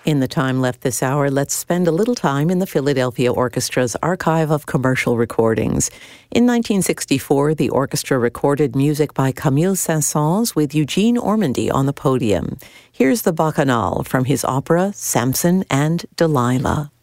In the time left this hour, let's spend a little time in the Philadelphia Orchestra's archive of commercial recordings. In 1964, the orchestra recorded music by Camille Saint-Saëns with Eugene Ormandy on the podium. Here's the Bacchanal from his opera Samson and Delilah.